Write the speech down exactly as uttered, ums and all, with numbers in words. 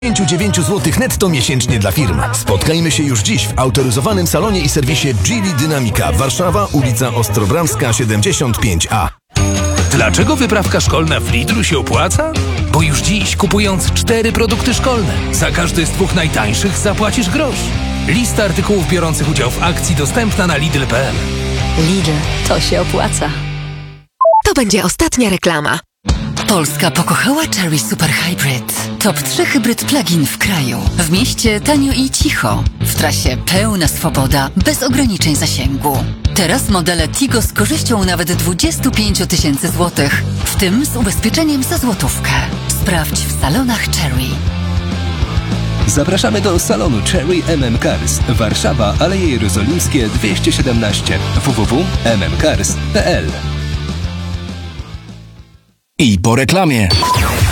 dziewięć złotych netto miesięcznie dla firm. Spotkajmy się już dziś w autoryzowanym salonie i serwisie Geely Dynamica, Warszawa, ulica Ostrobramska siedemdziesiąt pięć A. Dlaczego wyprawka szkolna w Lidlu się opłaca? Bo już dziś, kupując cztery produkty szkolne, za każdy z dwóch najtańszych zapłacisz grosz. Lista artykułów biorących udział w akcji dostępna na lidl kropka p l. Lidl, to się opłaca. To będzie ostatnia reklama. Polska pokochała Chery Super Hybrid. Top trzy hybryd plug-in w kraju. W mieście tanio i cicho. W trasie pełna swoboda, bez ograniczeń zasięgu. Teraz modele Tigo z korzyścią nawet dwadzieścia pięć tysięcy złotych, w tym z ubezpieczeniem za złotówkę. Sprawdź w salonach Chery. Zapraszamy do salonu Chery M M Cars. Warszawa, Aleje Jerozolimskie dwieście siedemnaście. w w w kropka m m cars kropka p l. I po reklamie.